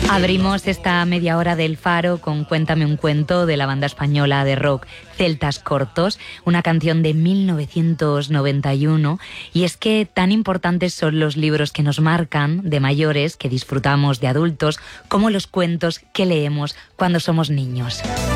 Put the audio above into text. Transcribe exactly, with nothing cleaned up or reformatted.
Abrimos esta media hora del Faro con Cuéntame un cuento de la banda española de rock Celtas Cortos, una canción de mil novecientos noventa y uno. Y es que tan importantes son los libros que nos marcan de mayores, que disfrutamos de adultos, como los cuentos que leemos cuando somos niños.